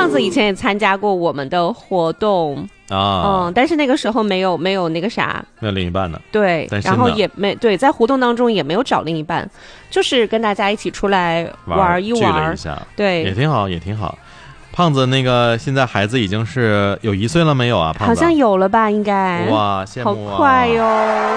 胖子以前也参加过我们的活动啊，但是那个时候没有那个啥， 没有另一半呢。 对，然后也没对，在活动当中也没有找另一半，就是跟大家一起出来玩一玩， 聚了一下， 对， 也挺好，也挺好。胖子那个现在孩子已经是有1岁了没有啊？胖子好像有了吧，应该。 哇，羡慕啊！ 好快哟。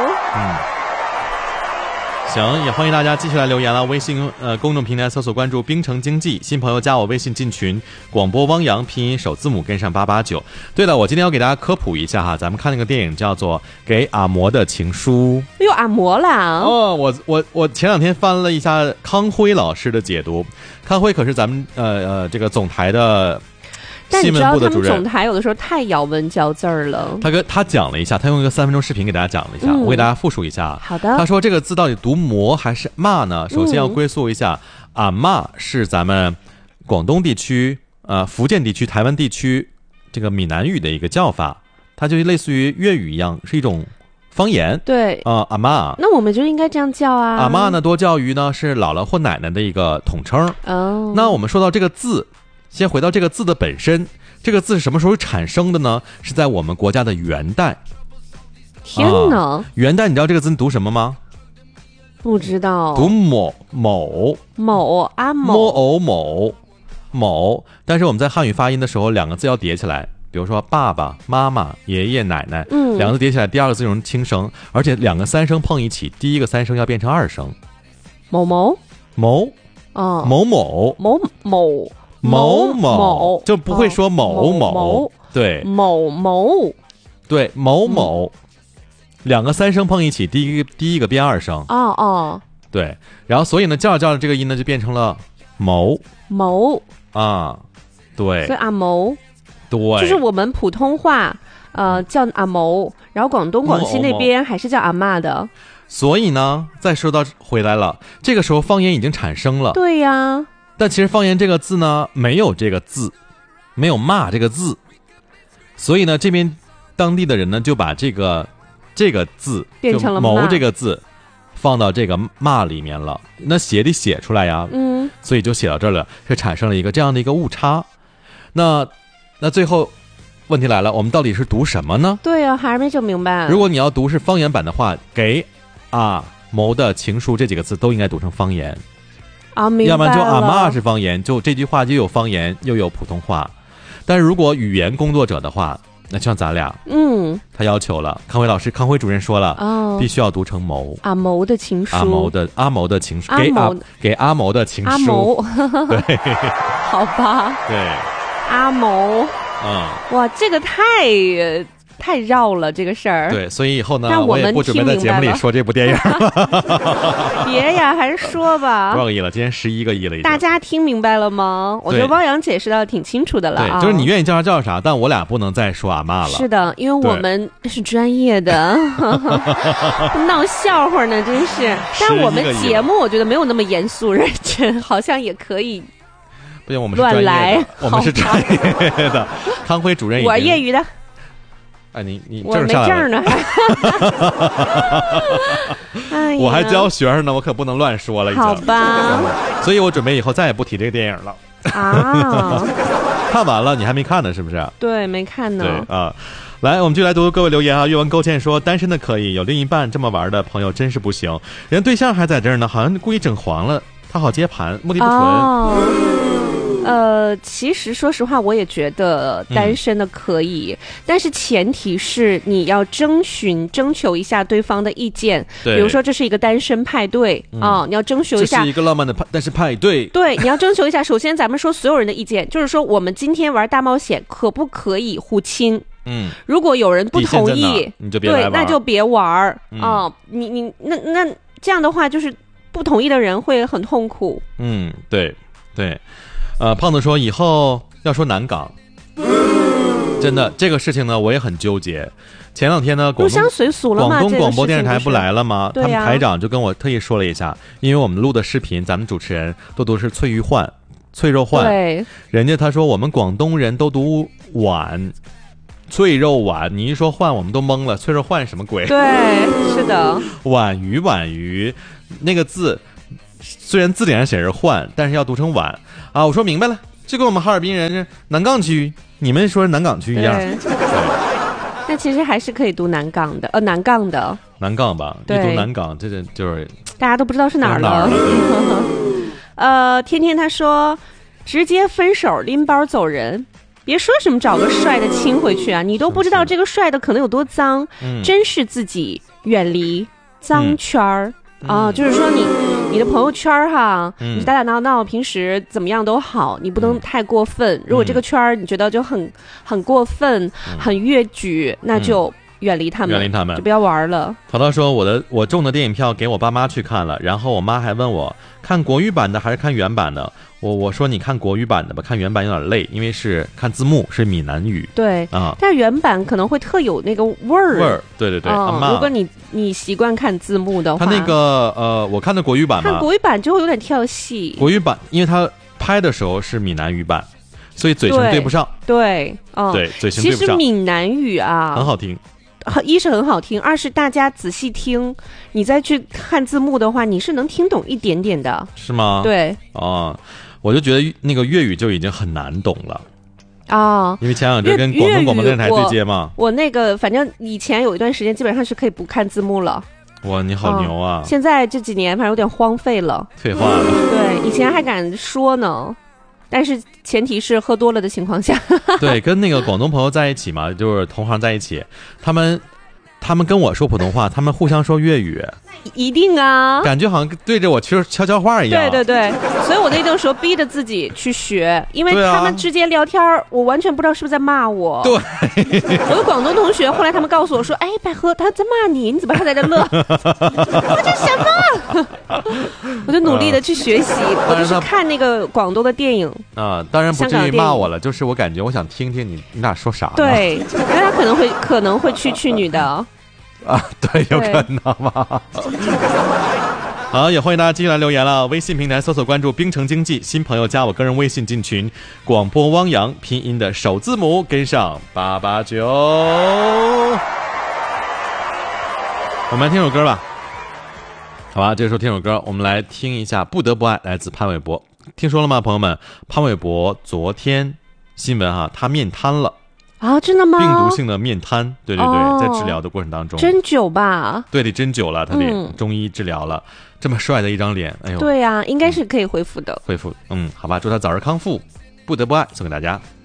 行，也欢迎大家继续来留言了。微信公众平台搜索关注冰城经济，新朋友加我微信进群，广播汪洋拼音首字母跟上889。对了，我今天要给大家科普一下哈，咱们看那个电影叫做《给阿嬷的情书》。 哎呦，阿嬷啦！ 哦，我前2天翻了一下康辉老师的解读，康辉可是咱们这个总台的。 但你知道他们总台有的时候太咬文嚼字了。 他讲了一下，他用一个3分钟视频给大家讲了一下，我给大家复述一下。 好的。 他说这个字到底读嬷还是骂呢？首先要归宿一下，阿嬷是咱们广东地区、福建地区、台湾地区这个闽南语的一个叫法，它就类似于粤语一样，是一种方言。 对。 阿嬷。 那我们就应该这样叫啊。 阿嬷呢，多叫于呢是姥姥或奶奶的一个统称。 哦。 那我们说到这个字。先回到这个字的本身，这个字是什么时候产生的呢？是在我们国家的元代。 天哪！ 元代你知道这个字读什么吗？ 不知道。 读某阿某摸偶某，但是我们在汉语发音的时候，2个字要叠起来，比如说爸爸妈妈、爷爷奶奶，2个字叠起来，第2个字用轻声，而且2个3声碰一起，第一个3声要变成2声。 某就不会说某，对，对，某，2个3声碰一起，第一个变2声。对，然后所以呢，叫着这个音呢就变成了某啊，对， 所以阿某， 对， 就是我们普通话叫阿某，然后广东广西那边还是叫阿嬷的。 所以呢，再说到回来了，这个时候方言已经产生了。 对呀。 但其实方言这个字呢，没有这个字，没有骂这个字，所以呢，这边当地的人呢就把这个字变成了谋这个字放到这个骂里面了，那写得写出来呀，所以就写到这儿了，就产生了一个这样的一个误差。那最后问题来了，我们到底是读什么呢？ 对啊，还是没整明白。 如果你要读是方言版的话，给阿嬷的情书这几个字都应该读成方言。要不然就阿嬷是方言，就这句话又有方言又有普通话。但是如果语言工作者的话，那像咱俩，他要求了，康辉主任说了，必须要读成谋。 阿嬷的情书， 阿嬷的情书，给阿嬷的情书。对， 好吧， 对， 阿嬷，哇，这个太绕了这个事儿。 对，所以以后呢，我也不准备在节目里说这部电影了。 别呀，还是说吧。 多少个亿了？今天11个亿了已经。 大家听明白了吗？我觉得汪洋解释的挺清楚的了。 对，就是你愿意叫啥，但我俩不能再说阿嬷了。 是的，因为我们是专业的，闹笑话呢，真是。但我们节目我觉得没有那么严肃认真，好像也可以。 不行，我们是专业的， 乱来， 我们是专业的。康辉主任， 我业余的。 哎，你我没证呢， 我还教学生呢，我可不能乱说了。 好吧， 所以我准备以后再也不提这个电影了。看完了，你还没看呢，是不是？ 对，没看呢。 对啊，来，我们就来读各位留言啊。阅文勾践说，单身的可以，有另一半这么玩的朋友真是不行。人对象还在这儿呢，好像故意整黄了，他好接盘，目的不纯。 其实说实话，我也觉得单身的可以，但是前提是你要征求一下对方的意见。比如说这是一个单身派对你要征求一下， 这是一个浪漫的单身派对。 对，你要征求一下。首先，咱们说所有人的意见，就是说我们今天玩大冒险可不可以互亲？如果有人不同意， 你就别来玩， 对，那就别玩你那这样的话，就是不同意的人会很痛苦。 对。胖子说以后要说南港，真的这个事情呢，我也很纠结。前2天呢， 入乡随俗了嘛， 广东广播电视台不来了吗？ 他们台长就跟我特意说了一下，因为我们录的视频，咱们主持人都读是脆肉鲩， 对， 人家他说我们广东人都读碗，脆肉碗，你一说鲩我们都懵了，脆肉鲩什么鬼？ 对，是的， 碗鱼那个字。虽然字典上写着鲩，但是要读成碗啊！我说明白了， 就跟我们哈尔滨人是南岗区，你们说南岗区一样。 那其实还是可以读南岗的，南岗的。 南岗吧，一读南岗，这就是大家都不知道是哪儿了。天天他说，直接分手拎包走人，别说什么找个帅的亲回去啊，你都不知道这个帅的可能有多脏，珍视自己，远离脏圈儿。就是说你的朋友圈哈，你打打闹闹，平时怎么样都好，你不能太过分。如果这个圈你觉得就很过分，很越矩，那就远离他们，就不要玩了。 淘淘说我中的电影票给我爸妈去看了，然后我妈还问我看国语版的还是看原版的。我说你看国语版的吧，看原版有点累，因为是看字幕，是闽南语。 对但是原版可能会特有那个味儿。对。如果你习惯看字幕的话， 他那个我看的国语版嘛， 看国语版就会有点跳戏。 国语版因为他拍的时候是闽南语版，所以嘴型对不上。 对， 嘴型对不上。 其实闽南语啊很好听。 一是很好听，二是大家仔细听，你再去看字幕的话，你是能听懂一点点的。 是吗？ 对。 我就觉得那个粤语就已经很难懂了因为前两天跟广东广播电台对接嘛。 我那个反正以前有一段时间基本上是可以不看字幕了。 哇，你好牛啊！ 现在这几年反正有点荒废了， 退化了。 对，以前还敢说呢，但是前提是喝多了的情况下。 对，跟那个广东朋友在一起嘛，就是同行在一起，他们跟我说普通话，他们互相说粤语。 一定啊， 感觉好像对着我其实悄悄话一样。 对，所以我那时候逼着自己去学，因为他们之间聊天我完全不知道是不是在骂我。 对， 我有广东同学，后来他们告诉我说，哎，百合他在骂你，你怎么还在这乐？我这什么？我就努力的去学习，我就是看那个广东的电影当然不至于骂我了，就是我感觉我想听听你俩说啥。 对，因为他可能会去女的。 对，有可能吧。好，也欢迎大家继续来留言了。微信平台搜索关注冰城经济，新朋友加我个人微信进群。广播汪洋拼音的首字母跟上889。我们来听首歌吧，好吧，这个时候听首歌，我们来听一下《不得不爱》，来自潘玮柏。听说了吗，朋友们？潘玮柏昨天新闻他面瘫了。 真的吗？ 病毒性的面瘫，对，在治疗的过程当中， 针灸吧？ 对，得针灸了，他得中医治疗了。这么帅的一张脸，哎呦， 对呀，应该是可以恢复的。 恢复，好吧，祝他早日康复。不得不爱，送给大家。